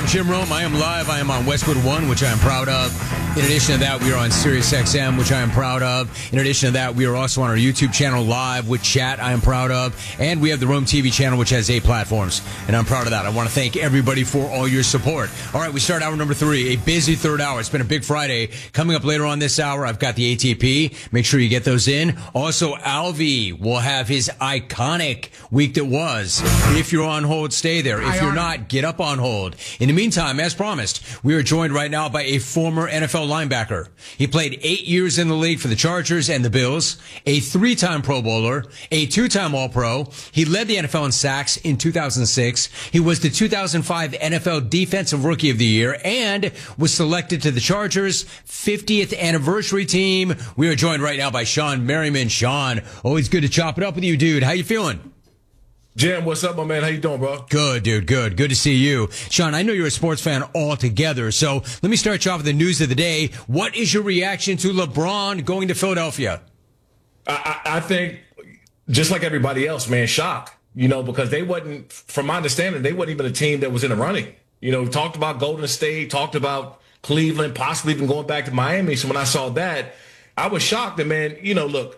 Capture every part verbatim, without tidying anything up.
Jim Rome. I am live. I am on Westwood One, which I am proud of. In addition to that, we are on Sirius X M, which I am proud of. In addition to that, we are also on our YouTube channel live with chat, I am proud of. And we have the Rome T V channel, which has eight platforms. And I'm proud of that. I want to thank everybody for all your support. All right, we start hour number three, a busy third hour. It's been a big Friday. Coming up later on this hour, I've got the A T P. Make sure you get those in. Also, Alvy will have his iconic week that was. If you're on hold, stay there. If you're not, get up on hold. In the meantime, as promised, we are joined right now by a former N F L linebacker. He played eight years in the league for the Chargers and the Bills, a three-time Pro Bowler, a two-time All-Pro. He led the N F L in sacks in two thousand six. He was the two thousand five N F L Defensive Rookie of the Year and was selected to the Chargers' fiftieth anniversary team. We are joined right now by Shawne Merriman. Sean, always good to chop it up with you, dude. How you feeling? Jim, what's up, my man? How you doing, bro? Good, dude. Good. Good to see you. Sean, I know you're a sports fan altogether, so let me start you off with the news of the day. What is your reaction to LeBron going to Philadelphia? I, I think, just like everybody else, man, shock. You know, because they wasn't, from my understanding, they wasn't even a team that was in the running. You know, we talked about Golden State, talked about Cleveland, possibly even going back to Miami. So when I saw that, I was shocked. And, man, you know, look,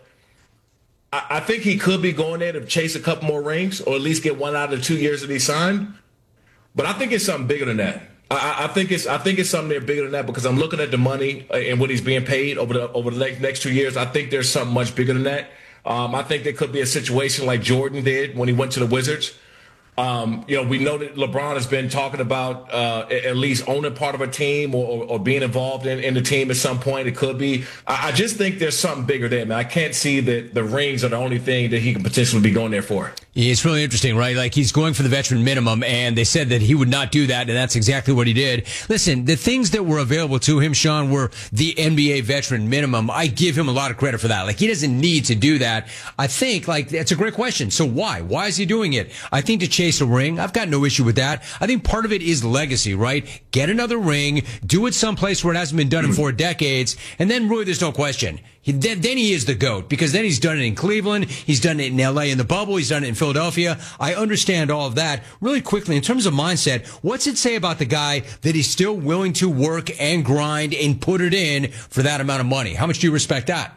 I think he could be going there to chase a couple more rings or at least get one out of the two years that he signed. But I think it's something bigger than that. I, I think it's I think it's something there bigger than that because I'm looking at the money and what he's being paid over the over the next, next two years. I think there's something much bigger than that. Um, I think there could be a situation like Jordan did when he went to the Wizards. Um, you know, we know that LeBron has been talking about uh, at least owning part of a team or, or, or being involved in, in the team at some point. It could be. I, I just think there's something bigger there, man. I can't see that the rings are the only thing that he can potentially be going there for. It's really interesting, right? Like he's going for the veteran minimum, and they said that he would not do that, and that's exactly what he did. Listen, the things that were available to him, Sean, were the N B A veteran minimum. I give him a lot of credit for that. Like he doesn't need to do that. I think, like, that's a great question. So why? Why is he doing it? I think to chase a ring, I've got no issue with that. I think part of it is legacy, right? Get another ring, do it someplace where it hasn't been done in four decades, and then really there's no question. He, then, then he is the GOAT because then he's done it in Cleveland. He's done it in L A in the bubble. He's done it in Philadelphia. I understand all of that. Really quickly, in terms of mindset, what's it say about the guy that he's still willing to work and grind and put it in for that amount of money? How much do you respect that?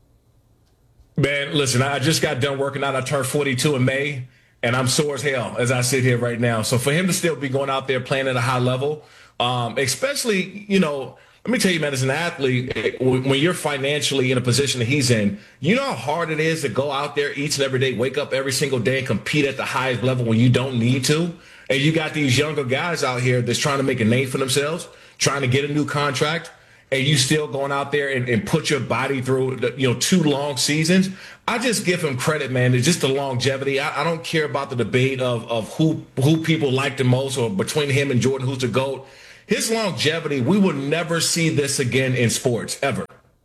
Man, listen, I just got done working out. I turned forty-two in May, and I'm sore as hell as I sit here right now. So for him to still be going out there playing at a high level, um, especially, you know, let me tell you, man, as an athlete, when you're financially in a position that he's in, you know how hard it is to go out there each and every day, wake up every single day and compete at the highest level when you don't need to. And you got these younger guys out here that's trying to make a name for themselves, trying to get a new contract, and you still going out there and, and put your body through, the, you know, two long seasons. I just give him credit, man. It's just the longevity. I, I don't care about the debate of, of who, who people like the most or between him and Jordan, who's the GOAT. His longevity, we will never see this again in sports, ever.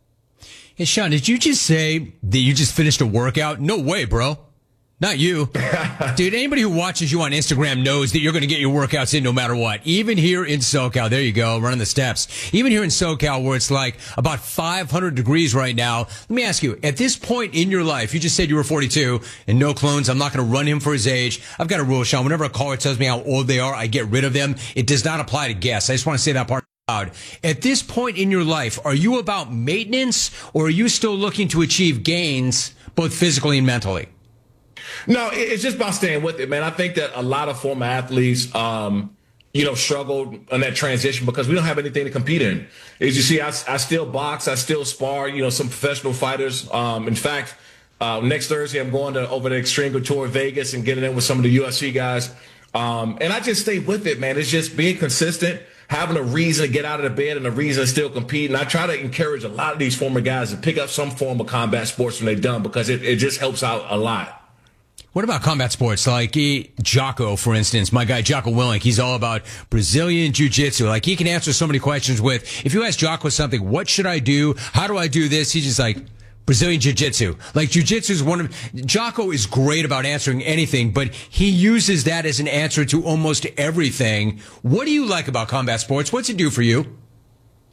Hey, Sean, did you just say that you just finished a workout? No way, bro. Not you. Dude, anybody who watches you on Instagram knows that you're going to get your workouts in no matter what. Even here in SoCal, there you go, running the steps. Even here in SoCal where it's like about five hundred degrees right now. Let me ask you, at this point in your life, you just said you were forty-two and no clones. I'm not going to run him for his age. I've got a rule, Sean. Whenever a caller tells me how old they are, I get rid of them. It does not apply to guests. I just want to say that part out loud. At this point in your life, are you about maintenance or are you still looking to achieve gains both physically and mentally? No, it's just about staying with it, man. I think that a lot of former athletes, um, you know, struggled on that transition because we don't have anything to compete in. As you see, I, I still box, I still spar, you know, some professional fighters. Um, in fact, uh, next Thursday, I'm going to over to Extreme Couture Vegas and getting in with some of the U F C guys. Um, and I just stay with it, man. It's just being consistent, having a reason to get out of the bed and a reason to still compete. And I try to encourage a lot of these former guys to pick up some form of combat sports when they're done because it, it just helps out a lot. What about combat sports? Like eh, Jocko, for instance, my guy Jocko Willink, he's all about Brazilian jiu-jitsu. Like he can answer so many questions with, if you ask Jocko something, what should I do? How do I do this? He's just like, Brazilian jiu-jitsu. Like jiu-jitsu is one of, Jocko is great about answering anything, but he uses that as an answer to almost everything. What do you like about combat sports? What's it do for you?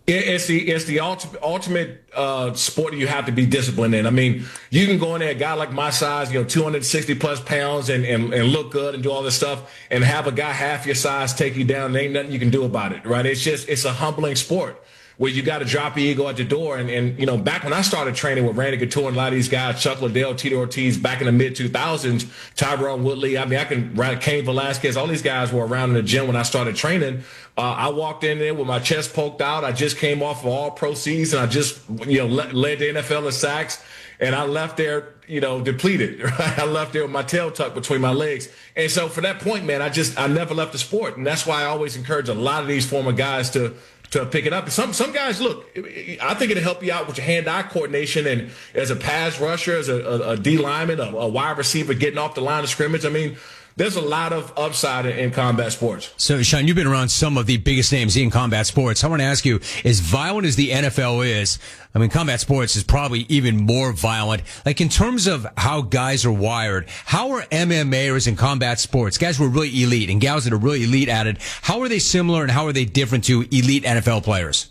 It, it's the it's the ultimate ultimate uh, sport that you have to be disciplined in. I mean, you can go in there, a guy like my size, you know, two hundred sixty plus pounds, and, and and look good and do all this stuff, and have a guy half your size take you down. There ain't nothing you can do about it, right? It's just it's a humbling sport where you got to drop your ego at the door. And, and, you know, back when I started training with Randy Couture and a lot of these guys, Chuck Liddell, Tito Ortiz, back in the mid two thousands, Tyrone Woodley, I mean, I can write Cain Velasquez, all these guys were around in the gym when I started training. Uh, I walked in there with my chest poked out. I just came off of all pro season. I just, you know, led, led the N F L in sacks. And I left there, you know, depleted. Right? I left there with my tail tucked between my legs. And so for that point, man, I just, I never left the sport. And that's why I always encourage a lot of these former guys to, to pick it up. Some some guys, look, I think it'll help you out with your hand-eye coordination and as a pass rusher, as a, a, a D lineman, a, a wide receiver getting off the line of scrimmage. I mean, there's a lot of upside in, in combat sports. So, Sean, you've been around some of the biggest names in combat sports. I want to ask you, as violent as the N F L is, I mean, combat sports is probably even more violent. Like, in terms of how guys are wired, how are M M Aers in combat sports, guys who are really elite and gals that are really elite at it, how are they similar and how are they different to elite N F L players?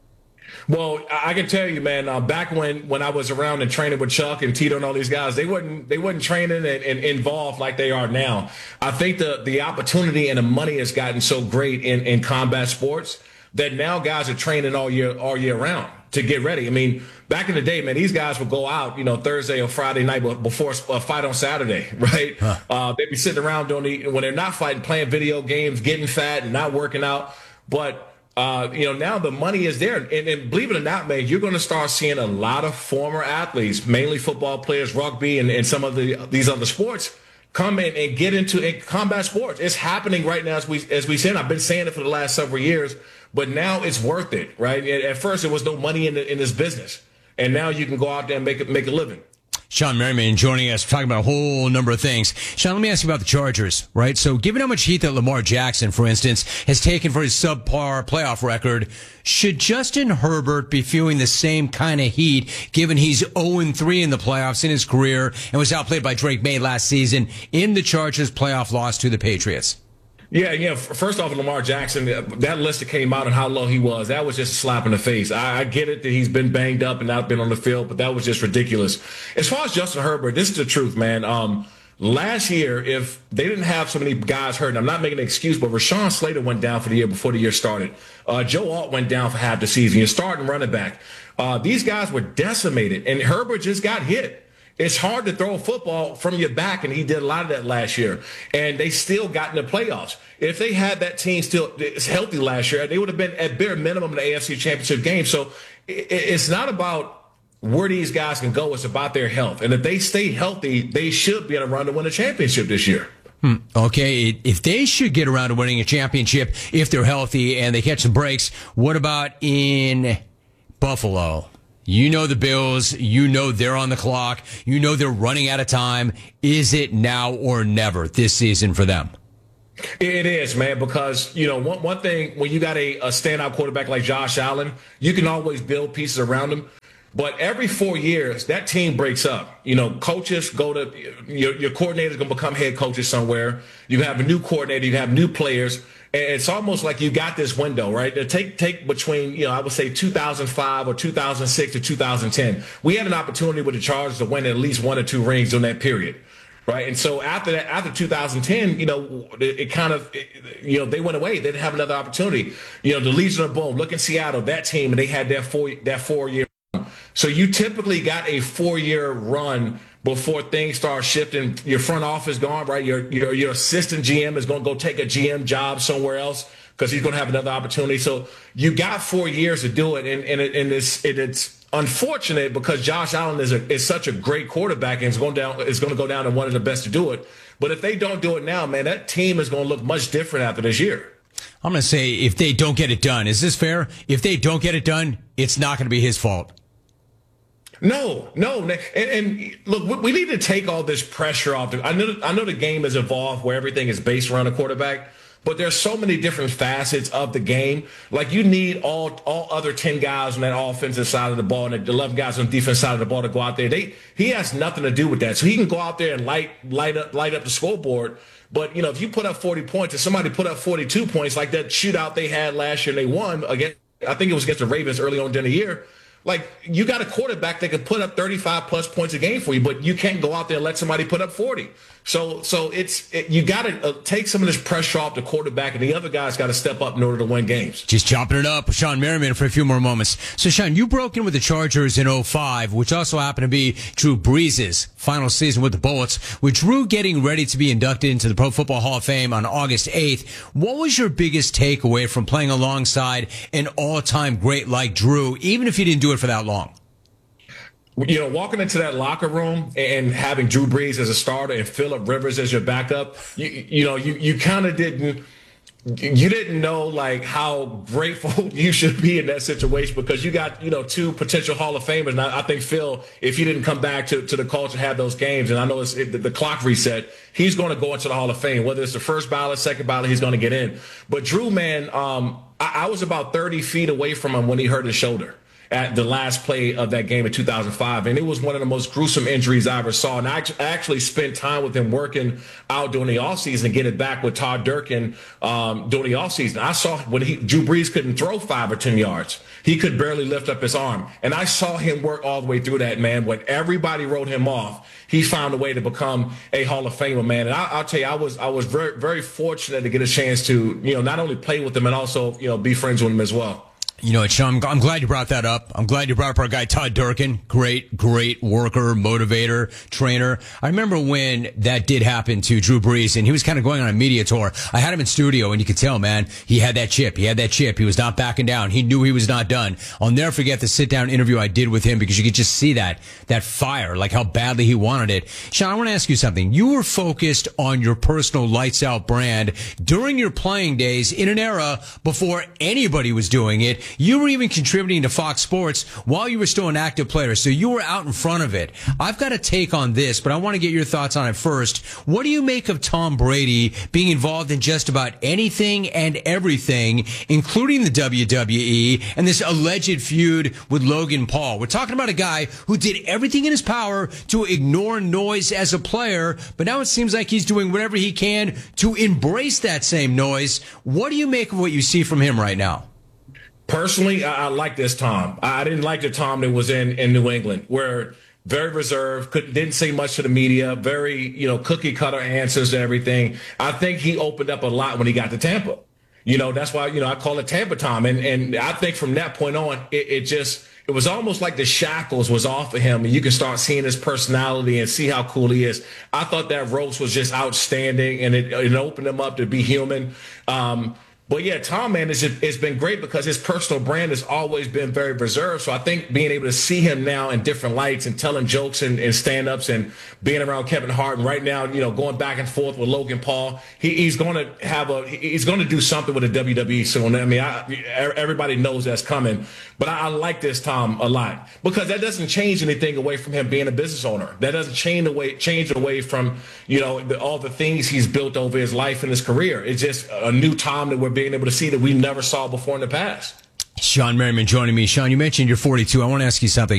Well, I can tell you, man, uh, back when, when I was around and training with Chuck and Tito and all these guys, they wasn't they wasn't training and, and involved like they are now. I think the, the opportunity and the money has gotten so great in, in combat sports that now guys are training all year all year round to get ready. I mean, back in the day, man, these guys would go out, you know, Thursday or Friday night before a fight on Saturday, right? Huh. Uh, they'd be sitting around doing the, when they're not fighting, playing video games, getting fat and not working out. But Uh, you know, now the money is there. And, and believe it or not, man, you're going to start seeing a lot of former athletes, mainly football players, rugby, and, and some of the these other sports come in and get into in combat sports. It's happening right now, as we as we said. I've been saying it for the last several years, but now it's worth it, right? At first, there was no money in, the, in this business. And now you can go out there and make it, make a living. Sean Merriman joining us, talking about a whole number of things. Sean, let me ask you about the Chargers, right? So given how much heat that Lamar Jackson, for instance, has taken for his subpar playoff record, should Justin Herbert be feeling the same kind of heat given he's oh and three in the playoffs in his career and was outplayed by Drake May last season in the Chargers' playoff loss to the Patriots? Yeah, yeah. First off, Lamar Jackson, that list that came out and how low he was, that was just a slap in the face. I, I get it that he's been banged up and not been on the field, but that was just ridiculous. As far as Justin Herbert, this is the truth, man. Um, last year, if they didn't have so many guys hurt, and I'm not making an excuse, but Rashawn Slater went down for the year before the year started. Uh, Joe Alt went down for half the season. You're starting running back. Uh, these guys were decimated, and Herbert just got hit. It's hard to throw a football from your back, and he did a lot of that last year. And they still got in the playoffs. If they had that team still healthy last year, they would have been at bare minimum in the A F C Championship game. So it's not about where these guys can go. It's about their health. And if they stay healthy, they should be on a run to win a championship this year. Hmm. Okay, if they should get around to winning a championship, if they're healthy and they catch some breaks, what about in Buffalo? You know the Bills. You know they're on the clock. You know they're running out of time. Is it now or never this season for them? It is, man, because, you know, one, one thing, when you got a, a standout quarterback like Josh Allen, you can always build pieces around him. But every four years, that team breaks up. You know, coaches go to, your, your coordinator's going to become head coaches somewhere. You have a new coordinator. You have new players. And it's almost like you got this window, right? To take take between, you know, I would say two thousand five or two thousand six to two thousand ten. We had an opportunity with the Chargers to win at least one or two rings during that period, right? And so after that, after two thousand ten, you know, it, it kind of, it, you know, they went away. They didn't have another opportunity. You know, the Legion of Boom, look in Seattle, that team, and they had that four that four year run. So you typically got a four year run before things start shifting. Your front office gone, right? Your your your assistant G M is going to go take a G M job somewhere else because he's going to have another opportunity. So you got four years to do it, and and, it, and it's it, it's unfortunate because Josh Allen is a is such a great quarterback and is going down is going to go down to one of the best to do it. But if they don't do it now, man, that team is going to look much different after this year. I'm going to say if they don't get it done, is this fair? If they don't get it done, it's not going to be his fault. No, no, and, and look, we need to take all this pressure off. I know, I know the game has evolved where everything is based around a quarterback, but there's so many different facets of the game. Like you need all all other ten guys on that offensive side of the ball and the eleven guys on the defensive side of the ball to go out there. They he has nothing to do with that, so he can go out there and light light up light up the scoreboard. But you know, if you put up forty points and somebody put up forty-two points, like that shootout they had last year and they won against I think it was against the Ravens early on in the year. Like, you got a quarterback that can put up thirty-five plus points a game for you, but you can't go out there and let somebody put up forty. So, so it's it, you got to uh, take some of this pressure off the quarterback, and the other guys got to step up in order to win games. Just chopping it up with Sean Merriman for a few more moments. So, Sean, you broke in with the Chargers in oh five, which also happened to be Drew Brees' final season with the Bullets, with Drew getting ready to be inducted into the Pro Football Hall of Fame on August eighth. What was your biggest takeaway from playing alongside an all-time great like Drew, even if you didn't do it for that long? You know, walking into that locker room and having Drew Brees as a starter and Phillip Rivers as your backup, you, you know, you, you kind of didn't, you didn't know like how grateful you should be in that situation, because you got, you know, two potential Hall of Famers. And I, I think Phil, if he didn't come back to, to the Colts and have those games, and I know it's, it, the clock reset, he's going to go into the Hall of Fame. Whether it's the first ballot, second ballot, he's going to get in. But Drew, man, um, I, I was about thirty feet away from him when he hurt his shoulder at the last play of that game in two thousand five. And it was one of the most gruesome injuries I ever saw. And I actually spent time with him working out during the offseason and getting back with Todd Durkin um, during the offseason. I saw when he, Drew Brees couldn't throw five or ten yards. He could barely lift up his arm. And I saw him work all the way through that, man. When everybody wrote him off, he found a way to become a Hall of Famer, man. And I, I'll tell you, I was I was very, very fortunate to get a chance to, you know, not only play with him and also, you know, be friends with him as well. You know, Sean, I'm glad you brought that up. I'm glad you brought up our guy, Todd Durkin. Great, great worker, motivator, trainer. I remember when that did happen to Drew Brees, and he was kind of going on a media tour. I had him in studio, and you could tell, man, he had that chip. He had that chip. He was not backing down. He knew he was not done. I'll never forget the sit-down interview I did with him, because you could just see that, that fire, like how badly he wanted it. Sean, I want to ask you something. You were focused on your personal lights-out brand during your playing days in an era before anybody was doing it. You were even contributing to Fox Sports while you were still an active player, so you were out in front of it. I've got a take on this, but I want to get your thoughts on it first. What do you make of Tom Brady being involved in just about anything and everything, including the W W E and this alleged feud with Logan Paul? We're talking about a guy who did everything in his power to ignore noise as a player, but now it seems like he's doing whatever he can to embrace that same noise. What do you make of what you see from him right now? Personally, I, I like this Tom. I didn't like the Tom that was in, in New England, where very reserved, couldn't, didn't say much to the media, very, you know, cookie cutter answers to everything. I think he opened up a lot when he got to Tampa. You know, that's why, you know, I call it Tampa Tom. And, and I think from that point on, it, it just, it was almost like the shackles was off of him, and you can start seeing his personality and see how cool he is. I thought that roast was just outstanding, and it, it opened him up to be human. Um, But yeah, Tom, man, it's, just, it's been great because his personal brand has always been very reserved. So I think being able to see him now in different lights and telling jokes and, and stand-ups and being around Kevin Hart, and right now, you know, going back and forth with Logan Paul, he, he's going to have a he's going to do something with the W W E soon. I mean, I, everybody knows that's coming. But I, I like this Tom a lot, because that doesn't change anything away from him being a business owner. That doesn't change away change away from, you know, the, all the things he's built over his life and his career. It's just a new Tom that we're being able to see that we never saw before in the past. Sean Merriman joining me. Sean, you mentioned you're forty-two. I want to ask you something.